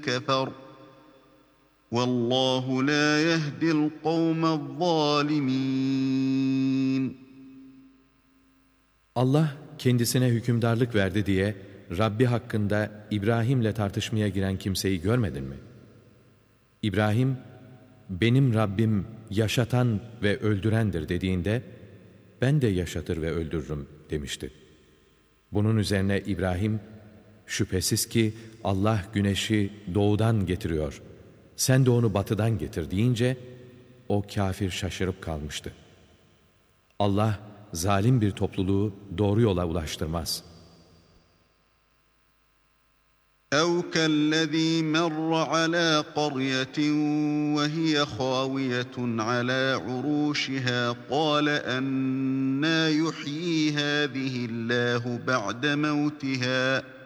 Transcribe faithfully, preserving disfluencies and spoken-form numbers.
كفر والله لا يهدي القوم الظالمين. Allah kendisine hükümdarlık verdi diye Rabbi hakkında İbrahim'le tartışmaya giren kimseyi görmedin mi? İbrahim, benim Rabbim yaşatan ve öldürendir dediğinde, ben de yaşatır ve öldürürüm demişti. Bunun üzerine İbrahim, şüphesiz ki Allah güneşi doğudan getiriyor, sen de onu batıdan getir deyince, o kafir şaşırıp kalmıştı. Allah, zalim bir topluluğu doğru yola ulaştırmaz. اَوْ كَالَّذ۪ي مَرَّ عَلَى قَرْيَةٍ وَهِيَ خَاوِيَةٌ عَلَى عُرُوشِهَا قَالَ أَنَّى يُحْيِي هَٰذِهِ اللّٰهُ بَعْدَ مَوْتِهَا